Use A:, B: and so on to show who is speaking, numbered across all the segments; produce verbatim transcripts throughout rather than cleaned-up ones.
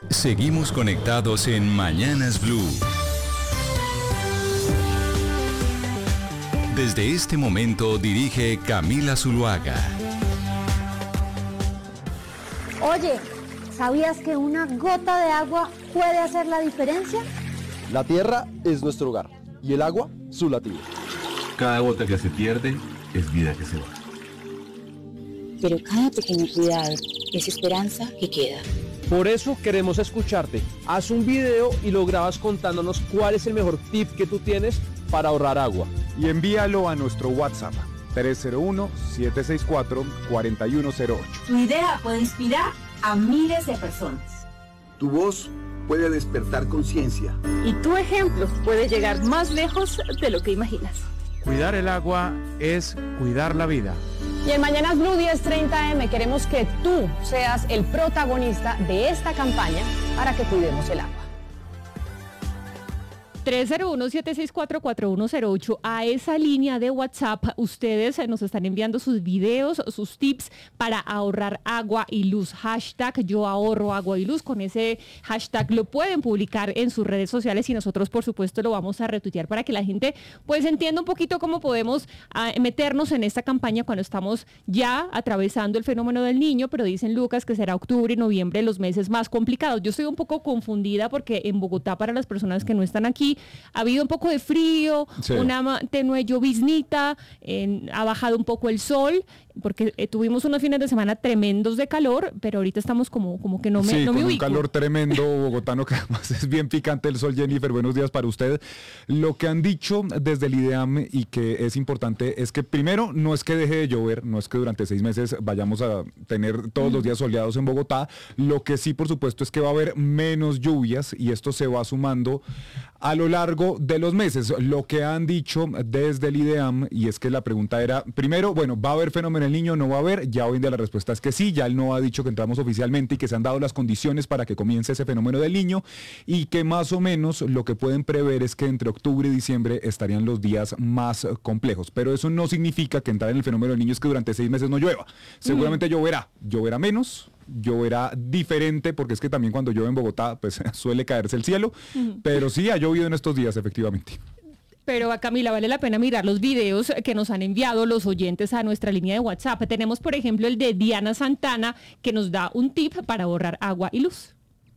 A: Seguimos conectados en Mañanas Blue. Desde este momento dirige Camila Zuluaga.
B: Oye, ¿sabías que una gota de agua puede hacer la diferencia?
C: La tierra es nuestro hogar y el agua su latido.
D: Cada gota que se pierde es vida que se va.
E: Pero cada pequeño cuidado es esperanza que queda.
F: Por eso queremos escucharte. Haz un video y lo grabas contándonos cuál es el mejor tip que tú tienes para ahorrar agua.
G: Y envíalo a nuestro WhatsApp tres cero uno, siete seis cuatro, cuatro uno cero ocho.
H: Tu idea puede inspirar a miles de personas.
I: Tu voz puede despertar conciencia.
J: Y tu ejemplo puede llegar más lejos de lo que imaginas.
K: Cuidar el agua es cuidar la vida.
L: Y en Mañanas Blue diez treinta eme queremos que tú seas el protagonista de esta campaña para que cuidemos el agua.
M: tres cero uno, siete seis cuatro, cuatro uno cero ocho. A esa línea de WhatsApp ustedes nos están enviando sus videos, sus tips para ahorrar agua y luz. Hashtag yo ahorro agua y luz. Con ese hashtag lo pueden publicar en sus redes sociales y nosotros por supuesto lo vamos a retuitear para que la gente pues entienda un poquito cómo podemos uh, meternos en esta campaña cuando estamos ya atravesando el fenómeno del niño, pero dicen Lucas que será octubre y noviembre los meses más complicados. Yo estoy un poco confundida porque en Bogotá, para las personas que no están aquí, ha habido un poco de frío, sí. una tenue lloviznita, eh, ha bajado un poco el sol, porque eh, tuvimos unos fines de semana tremendos de calor, pero ahorita estamos como, como que no me,
G: sí,
M: no me
G: con
M: ubico.
G: un calor tremendo bogotano que además es bien picante el sol. Jennifer, buenos días para usted. Lo que han dicho desde el IDEAM y que es importante es que primero no es que deje de llover, no es que durante seis meses vayamos a tener todos mm. los días soleados en Bogotá. Lo que sí, por supuesto, es que va a haber menos lluvias y esto se va sumando a lo largo de los meses. Lo que han dicho desde el IDEAM, y es que la pregunta era, primero, bueno, ¿va a haber fenómeno del niño? ¿No va a haber? Ya hoy en día la respuesta es que sí, ya él no ha dicho que entramos oficialmente y que se han dado las condiciones para que comience ese fenómeno del niño y que más o menos lo que pueden prever es que entre octubre y diciembre estarían los días más complejos, pero eso no significa que entrar en el fenómeno del niño es que durante seis meses no llueva. Seguramente mm. lloverá, lloverá menos, lloverá diferente, porque es que también cuando llueve en Bogotá pues suele caerse el cielo, uh-huh. pero sí ha llovido en estos días efectivamente.
M: Pero a Camila vale la pena mirar los videos que nos han enviado los oyentes a nuestra línea de WhatsApp. Tenemos por ejemplo el de Diana Santana que nos da un tip para ahorrar agua y luz.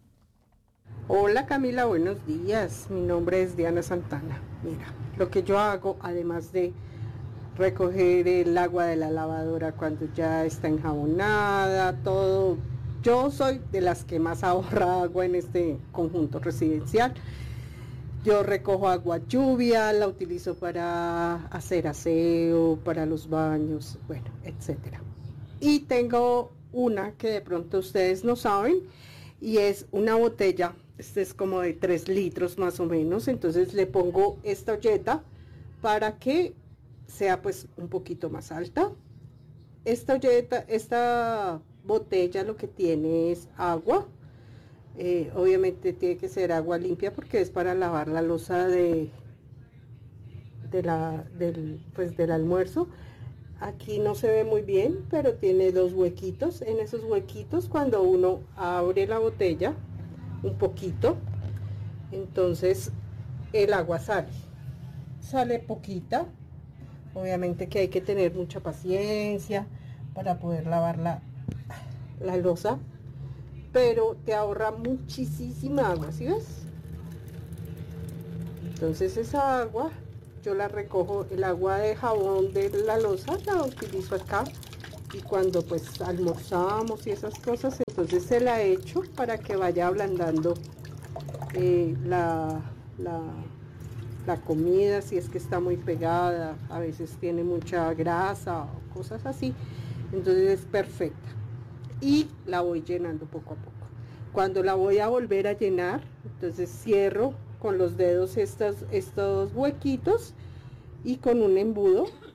N: Hola Camila, buenos días, mi nombre es Diana Santana. Mira, lo que yo hago además de recoger el agua de la lavadora cuando ya está enjabonada, todo. Yo soy de las que más ahorra agua en este conjunto residencial. Yo recojo agua lluvia, la utilizo para hacer aseo, para los baños, bueno, etcétera. Y tengo una que de pronto ustedes no saben, y es una botella, este es como de tres litros más o menos, entonces le pongo esta olleta para que sea pues un poquito más alta. Esta olleta, esta botella lo que tiene es agua, eh, obviamente tiene que ser agua limpia porque es para lavar la loza de, de la, del, pues del almuerzo. Aquí no se ve muy bien, pero tiene dos huequitos. En esos huequitos cuando uno abre la botella un poquito, entonces el agua sale, sale poquita. Obviamente que hay que tener mucha paciencia para poder lavar la, la loza, pero te ahorra muchísima agua, ¿sí ves? Entonces esa agua, yo la recojo, el agua de jabón de la loza, la utilizo acá, y cuando pues almorzamos y esas cosas, entonces se la echo para que vaya ablandando eh, la... la la comida, si es que está muy pegada, a veces tiene mucha grasa o cosas así, entonces es perfecta. Y la voy llenando poco a poco. Cuando la voy a volver a llenar, entonces cierro con los dedos estos, estos huequitos y con un embudo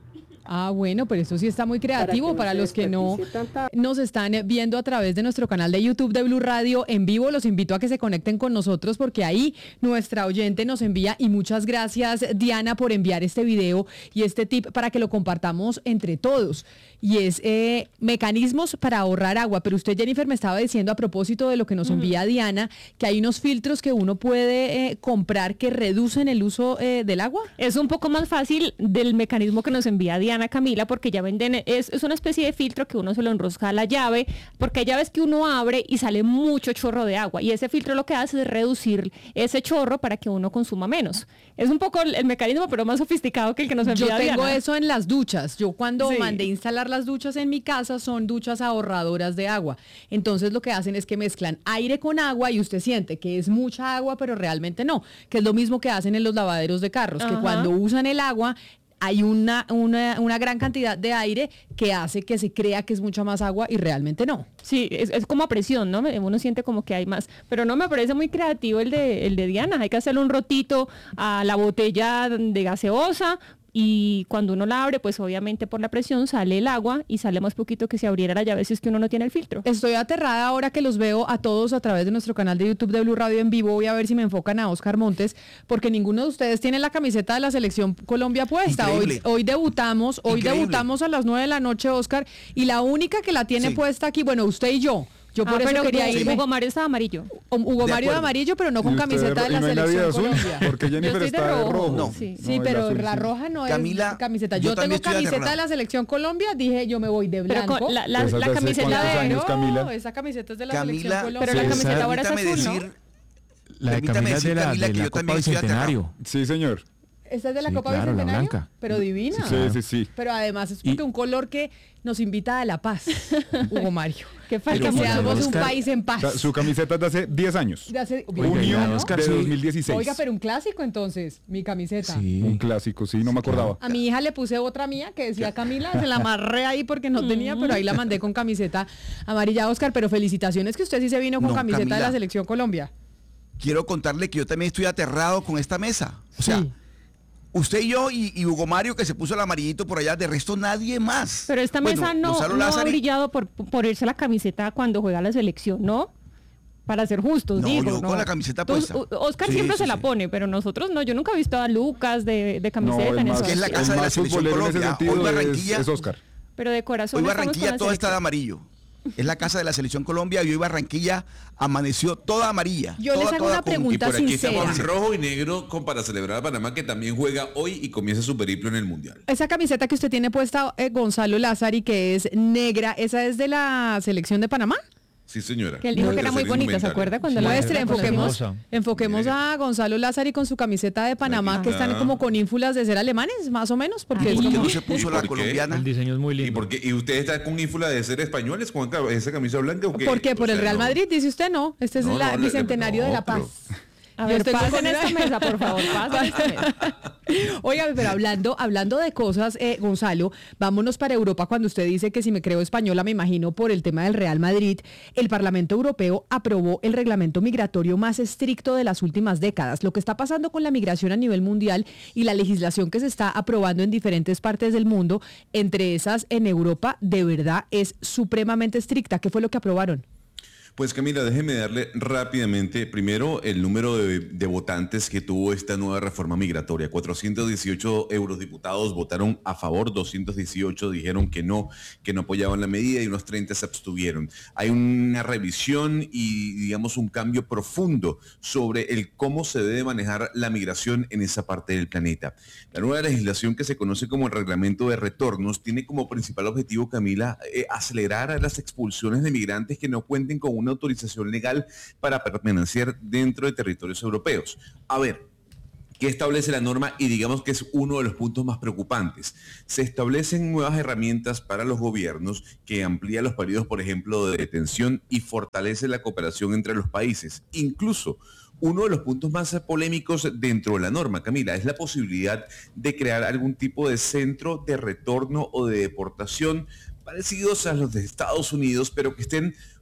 O: Ah, bueno, pero eso sí está muy creativo para,
N: para,
O: para
N: no
O: los que no
N: tanta...
O: nos están viendo a través de nuestro canal de YouTube de Blue Radio en vivo. Los invito a que se conecten con nosotros porque ahí nuestra oyente nos envía, y muchas gracias Diana por enviar este video y este tip para que lo compartamos entre todos. Y es eh, mecanismos para ahorrar agua. Pero usted, Jennifer, me estaba diciendo a propósito de lo que nos envía uh-huh. Diana, que hay unos filtros que uno puede eh, comprar que reducen el uso eh, del agua.
M: Es un poco más fácil del mecanismo que nos envía Diana, Camila, porque ya venden, es, es una especie de filtro que uno se lo enrosca a la llave, porque hay llaves que uno abre y sale mucho chorro de agua, y ese filtro lo que hace es reducir ese chorro para que uno consuma menos. Es un poco el, el mecanismo, pero más sofisticado que el que nos envía
O: Diana. Yo tengo
M: Diana.
O: eso en las duchas. Yo cuando
M: sí.
O: mandé instalar las duchas en mi casa, son duchas ahorradoras de agua. Entonces lo que hacen es que mezclan aire con agua y usted siente que es mucha agua, pero realmente no. Que es lo mismo que hacen en los lavaderos de carros, Ajá. que cuando usan el agua hay una, una, una gran cantidad de aire que hace que se crea que es mucha más agua y realmente no.
M: Sí, es, es como a presión, ¿no? Uno siente como que hay más. Pero no, me parece muy creativo el de, el de Diana. Hay que hacerle un rotito a la botella de gaseosa, y cuando uno la abre, pues obviamente por la presión sale el agua y sale más poquito que si abriera la llave si es que uno no tiene el filtro.
O: Estoy aterrada ahora que los veo a todos a través de nuestro canal de YouTube de Blue Radio en vivo. Voy a ver si me enfocan a Oscar Montes, porque ninguno de ustedes tiene la camiseta de la Selección Colombia puesta. Hoy, hoy debutamos, hoy Increíble. debutamos a las nueve de la noche, Oscar, y la única que la tiene sí. puesta aquí, bueno, usted y yo. Yo por ah, eso quería ir.
M: Hugo Mario está amarillo.
O: Hugo de Mario de amarillo, pero no con camiseta de la
G: no
O: Selección
G: azul,
O: Colombia.
G: Porque Jennifer está de rojo. De rojo.
O: No, sí, sí no, pero azul, la roja no
P: Camila,
O: es camiseta. Yo, yo tengo camiseta aterrado. de la Selección Colombia, dije yo me voy de blanco.
M: Pero la, la, la, la camiseta de
G: años,
O: no, esa camiseta es de la
P: Camila,
O: Selección Colombia.
M: Pero la camiseta ahora es azul,
P: decir,
M: ¿no?
K: La de Camila es de la,
P: Camila,
K: de
P: que
K: la
P: yo
K: Copa
P: también
K: Bicentenario.
G: Sí, señor.
O: Esta es de la
K: sí,
O: Copa
K: claro,
O: Bicentenario,
K: la blanca.
O: pero divina.
G: Sí, sí, sí.
O: Pero además es porque y... un color que nos invita a la paz, Hugo Mario.
M: Que falta
O: que seamos un país en paz.
G: O sea, su camiseta es de hace diez años.
O: De hace
G: junio
O: ¿no?
G: de dos mil dieciséis.
O: Oiga, pero un clásico entonces, mi camiseta.
G: Sí. Un clásico, sí, no me acordaba.
O: A mi hija le puse otra mía que decía Camila, se la amarré ahí porque no tenía, pero ahí la mandé con camiseta amarilla. Oscar, pero felicitaciones que usted sí se vino con no, camiseta Camila, de la Selección Colombia.
P: Quiero contarle que yo también estoy aterrado con esta mesa. O sea,
O: sí.
P: usted y yo y, y Hugo Mario, que se puso el amarillito por allá, de resto nadie más.
M: Pero esta
P: bueno,
M: mesa no, no ha brillado por ponerse la camiseta cuando juega la selección, ¿no? Para ser justos,
P: no,
M: digo.
P: Yo
M: ¿no?
P: con la camiseta
M: Entonces,
P: puesta.
M: Oscar
P: sí,
M: siempre
P: sí,
M: se la
P: sí.
M: pone, pero nosotros no. Yo nunca he visto a Lucas de, de camiseta
G: no,
M: en
G: más,
M: eso.
P: Que es la casa de la Selección Colombia. Hoy Barranquilla
G: es, es Oscar.
M: Pero de corazón.
P: Hoy Barranquilla toda está de amarillo. Es la casa de la Selección Colombia y hoy Barranquilla amaneció toda amarilla.
O: Yo
P: toda,
O: les hago una pregunta
Q: y por aquí
O: sincera.
Q: estamos en rojo y negro con, para celebrar a Panamá, que también juega hoy y comienza su periplo en el Mundial.
O: Esa camiseta que usted tiene puesta, eh, Gonzalo Lázari, que es negra, ¿esa es de la Selección de Panamá?
Q: Sí, señora.
M: Que él dijo que era muy bonita, ¿se acuerda? Cuando
O: sí,
M: la
O: muestre, enfoquemos, enfoquemos a Gonzalo Lázari con su camiseta de Panamá, que están como con ínfulas de ser alemanes, más o menos. Porque
P: ¿Y por
O: es
P: qué
O: como...
P: no se puso la colombiana?
K: El diseño es muy lindo.
Q: ¿Y, por qué? ¿Y usted está con ínfula de ser españoles con esa camisa blanca o qué?
O: ¿Por qué? ¿Por o sea, el Real Madrid? No. Dice usted no. Este es
Q: no,
O: el
Q: no,
O: bicentenario
Q: no,
O: de la paz.
Q: Pero...
M: A ver, pasen esta mesa, por favor, pasen esta mesa.
O: Oiga, pero hablando, hablando de cosas, eh, Gonzalo, vámonos para Europa. Cuando usted dice que si me creo española, me imagino por el tema del Real Madrid, el Parlamento Europeo aprobó el reglamento migratorio más estricto de las últimas décadas. Lo que está pasando con la migración a nivel mundial y la legislación que se está aprobando en diferentes partes del mundo, entre esas en Europa, de verdad es supremamente estricta. ¿Qué fue lo que aprobaron?
Q: Pues Camila, déjeme darle rápidamente primero el número de, de votantes que tuvo esta nueva reforma migratoria. cuatrocientos dieciocho eurodiputados votaron a favor, doscientos dieciocho dijeron que no, que no apoyaban la medida y unos treinta se abstuvieron. Hay una revisión y, digamos, un cambio profundo sobre el cómo se debe manejar la migración en esa parte del planeta. La nueva legislación, que se conoce como el reglamento de retornos, tiene como principal objetivo, Camila, eh, acelerar las expulsiones de migrantes que no cuenten con una autorización legal para permanecer dentro de territorios europeos. A ver, ¿qué establece la norma? Y digamos que es uno de los puntos más preocupantes. Se establecen nuevas herramientas para los gobiernos que amplían los periodos, por ejemplo, de detención y fortalece la cooperación entre los países. Incluso uno de los puntos más polémicos dentro de la norma, Camila, es la posibilidad de crear algún tipo de centro de retorno o de deportación parecidos a los de Estados Unidos, pero que estén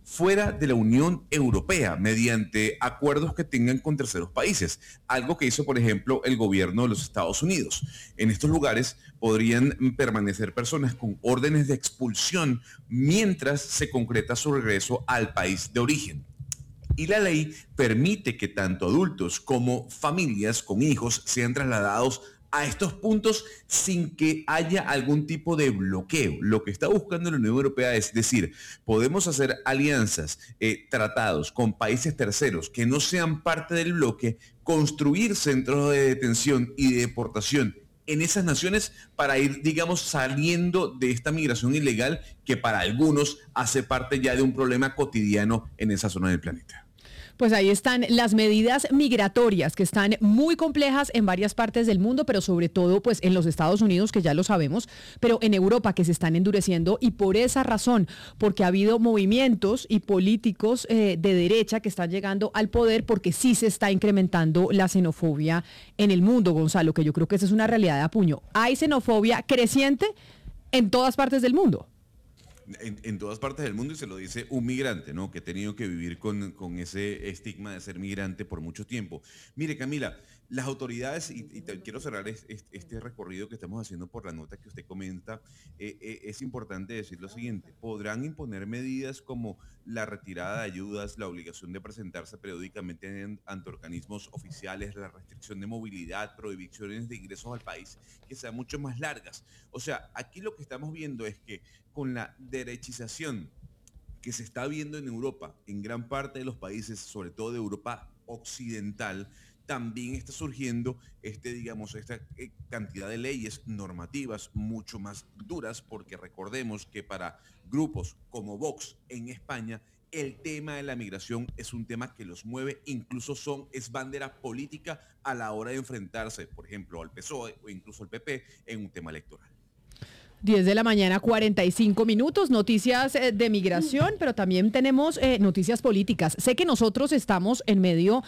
Q: fuera de la Unión Europea mediante acuerdos que tengan con terceros países, algo que hizo, por ejemplo, el gobierno de los Estados Unidos. En estos lugares podrían permanecer personas con órdenes de expulsión mientras se concreta su regreso al país de origen. Y la ley permite que tanto adultos como familias con hijos sean trasladados a estos puntos sin que haya algún tipo de bloqueo. Lo que está buscando la Unión Europea es decir, podemos hacer alianzas, eh, tratados con países terceros que no sean parte del bloque, construir centros de detención y de deportación en esas naciones para ir, digamos, saliendo de esta migración ilegal que para algunos hace parte ya de un problema cotidiano en esa zona del planeta.
O: Pues ahí están las medidas migratorias que están muy complejas en varias partes del mundo, pero sobre todo pues en los Estados Unidos, que ya lo sabemos, pero en Europa que se están endureciendo, y por esa razón, porque ha habido movimientos y políticos eh, de derecha que están llegando al poder, porque sí se está incrementando la xenofobia en el mundo, Gonzalo, que yo creo que esa es una realidad de a puño. Hay xenofobia creciente en todas partes del mundo.
Q: En, en todas partes del mundo, y se lo dice un migrante, ¿no? Que ha tenido que vivir con, con ese estigma de ser migrante por mucho tiempo. Mire, Camila, las autoridades, y, y te, quiero cerrar es, es, este recorrido que estamos haciendo por la nota que usted comenta, eh, eh, es importante decir lo siguiente: podrán imponer medidas como la retirada de ayudas, la obligación de presentarse periódicamente en, ante organismos oficiales, la restricción de movilidad, prohibiciones de ingresos al país que sean mucho más largas. O sea, aquí lo que estamos viendo es que con la derechización que se está viendo en Europa, en gran parte de los países, sobre todo de Europa occidental, también está surgiendo este, digamos, esta eh, cantidad de leyes normativas mucho más duras, porque recordemos que para grupos como Vox en España, el tema de la migración es un tema que los mueve, incluso son, es bandera política a la hora de enfrentarse, por ejemplo, al P S O E o incluso al P P en un tema electoral.
O: diez de la mañana, cuarenta y cinco minutos, noticias eh, de migración, pero también tenemos eh, noticias políticas. Sé que nosotros estamos en medio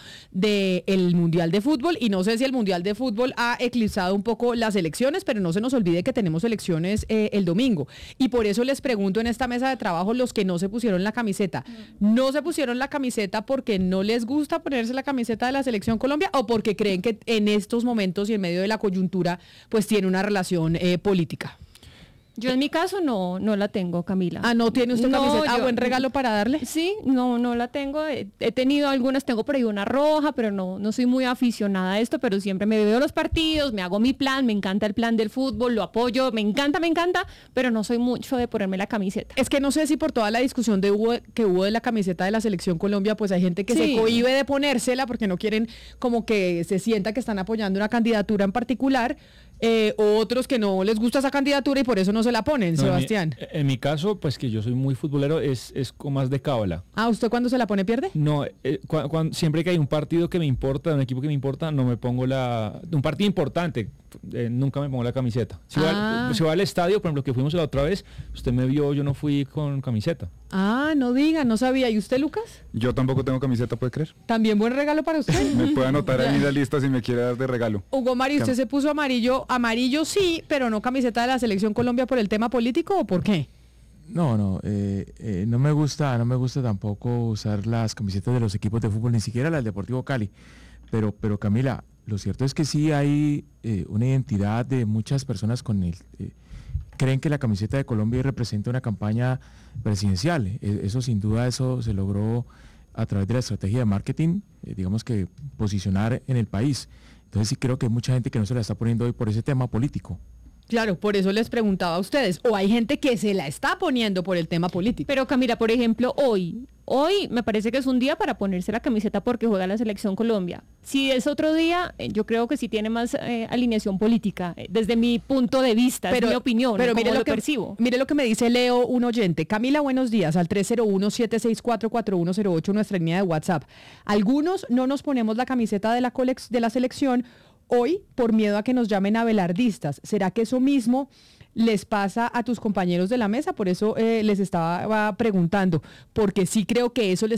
O: del Mundial de Fútbol y no sé si el Mundial de Fútbol ha eclipsado un poco las elecciones, pero no se nos olvide que tenemos elecciones eh, el domingo. Y por eso les pregunto en esta mesa de trabajo, los que no se pusieron la camiseta, ¿no se pusieron la camiseta porque no les gusta ponerse la camiseta de la Selección Colombia o porque creen que en estos momentos y en medio de la coyuntura pues tiene una relación eh, política?
M: Yo en mi caso no, no la tengo, Camila.
O: Ah, ¿no tiene usted
M: no,
O: camiseta? Ah,
M: yo,
O: ¿buen regalo para darle?
M: Sí, no, no la tengo. He, he tenido algunas, tengo por ahí una roja, pero no, no soy muy aficionada a esto, pero siempre me veo los partidos, me hago mi plan, me encanta el plan del fútbol, lo apoyo, me encanta, me encanta, pero no soy mucho de ponerme la camiseta.
O: Es que no sé si por toda la discusión de hubo, que hubo de la camiseta de la Selección Colombia, pues hay gente que sí. se cohíbe de ponérsela porque no quieren como que se sienta que están apoyando una candidatura en particular. Eh, otros que no les gusta esa candidatura y por eso no se la ponen, no, Sebastián.
K: En mi, en mi caso, pues que yo soy muy futbolero, es, es con más de cábala.
O: Ah, ¿usted cuando se la pone pierde?
K: No, eh, cu cu siempre que hay un partido que me importa, un equipo que me importa, no me pongo la... Un partido importante, eh, nunca me pongo la camiseta. Si, ah. va, si va al estadio, por ejemplo, que fuimos la otra vez, usted me vio, yo no fui con camiseta.
O: Ah, no diga, no sabía. ¿Y usted, Lucas?
G: Yo tampoco tengo camiseta, ¿puede creer?
O: También buen regalo para usted.
G: Me puede anotar ahí en la lista si me quiere dar de regalo.
O: Hugo Mario, ¿usted Cam se puso amarillo? Amarillo sí, pero no camiseta de la Selección Colombia por el tema político, ¿o por qué?
R: No, no, eh, eh, no me gusta, no me gusta tampoco usar las camisetas de los equipos de fútbol, ni siquiera las del Deportivo Cali. Pero, pero Camila, lo cierto es que sí hay eh, una identidad de muchas personas con el... Eh, creen que la camiseta de Colombia representa una campaña presidencial. Eso sin duda, eso se logró a través de la estrategia de marketing, eh, digamos que posicionar en el país. Entonces sí creo que hay mucha gente que no se la está poniendo hoy por ese tema político.
O: Claro, por eso les preguntaba a ustedes. O hay gente que se la está poniendo por el tema político.
M: Pero Camila, por ejemplo, hoy, hoy me parece que es un día para ponerse la camiseta porque juega la Selección Colombia. Si es otro día, yo creo que sí tiene más eh, alineación política, eh, desde mi punto de vista, pero, es mi opinión,
O: pero mire lo,
M: lo
O: que
M: percibo.
O: Mire lo que me dice Leo, un oyente. Camila, buenos días, al tres cero uno, siete seis cuatro, cuatro uno cero ocho, nuestra línea de WhatsApp. Algunos no nos ponemos la camiseta de la, de la selección hoy por miedo a que nos llamen abelardistas. ¿Será que eso mismo les pasa a tus compañeros de la mesa? Por eso eh, les estaba preguntando, porque sí creo que eso les